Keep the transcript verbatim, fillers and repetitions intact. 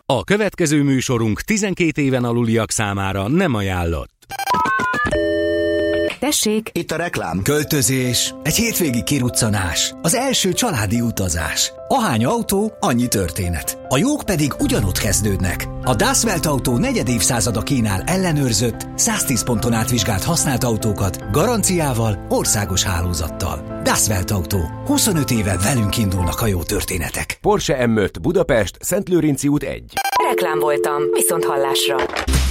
A következő műsorunk tizenkét éven aluliak számára nem ajánlott. Tessék! Itt a reklám. Költözés, egy hétvégi kiruccanás, az első családi utazás. Ahány autó, annyi történet. A jók pedig ugyanott kezdődnek. A Das Welt Autó negyed évszázada kínál ellenőrzött, száztíz ponton átvizsgált használt autókat, garanciával, országos hálózattal. Das Welt Autó. huszonöt éve velünk indulnak a jó történetek. Porsche em öt Budapest, Szentlőrinci út egy. Reklám voltam, viszont hallásra.